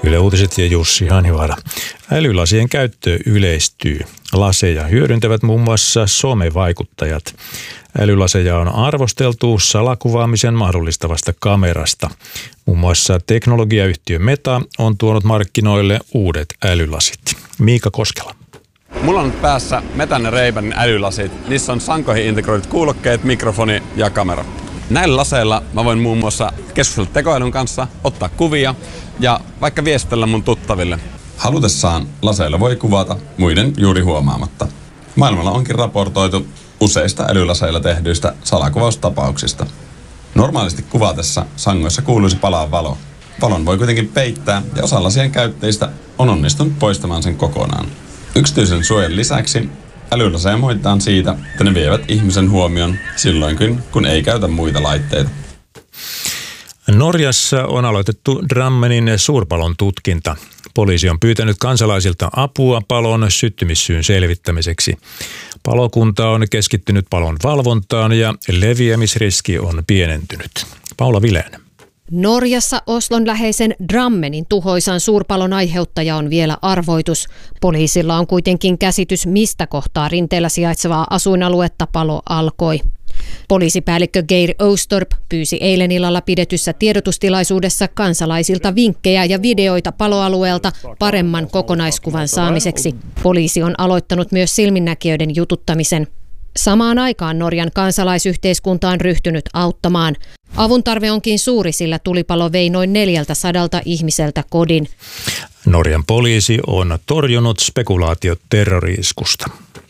Yle Uutiset ja Jussi Hanivaara. Älylasien käyttö yleistyy. Laseja hyödyntävät muun muassa somevaikuttajat. Älylaseja on arvosteltu salakuvaamisen mahdollistavasta kamerasta. Muun muassa teknologiayhtiö Meta on tuonut markkinoille uudet älylasit. Miika Koskela. Mulla on päässä Metan Ray-Banin älylasit. Niissä on sankoihin integroidut kuulokkeet, mikrofoni ja kamera. Näillä laseilla mä voin muun muassa keskustella tekoälyn kanssa, ottaa kuvia ja vaikka viestellä mun tuttaville. Halutessaan laseilla voi kuvata muiden juuri huomaamatta. Maailmalla onkin raportoitu useista älylaseilla tehdyistä salakuvaustapauksista. Normaalisti kuvatessa sangoissa kuuluisi palaa valo. Valon voi kuitenkin peittää ja osa lasien käyttäjistä on onnistunut poistamaan sen kokonaan. Yksityisen suojan lisäksi älylaseja moititaan siitä, että ne vievät ihmisen huomion silloinkin, kun ei käytä muita laitteita. Norjassa on aloitettu Drammenin suurpalon tutkinta. Poliisi on pyytänyt kansalaisilta apua palon syttymissyyn selvittämiseksi. Palokunta on keskittynyt palon valvontaan ja leviämisriski on pienentynyt. Paula Vileen. Norjassa Oslon läheisen Drammenin tuhoisan suurpalon aiheuttaja on vielä arvoitus. Poliisilla on kuitenkin käsitys, mistä kohtaa rinteellä sijaitsevaa asuinaluetta palo alkoi. Poliisipäällikkö Geir Oustorp pyysi eilen illalla pidetyssä tiedotustilaisuudessa kansalaisilta vinkkejä ja videoita paloalueelta paremman kokonaiskuvan saamiseksi. Poliisi on aloittanut myös silminnäkijöiden jututtamisen. Samaan aikaan Norjan kansalaisyhteiskunta on ryhtynyt auttamaan. Avun tarve onkin suuri, sillä tulipalo vei noin 400 ihmiseltä kodin. Norjan poliisi on torjunut spekulaatiot terrori-iskusta.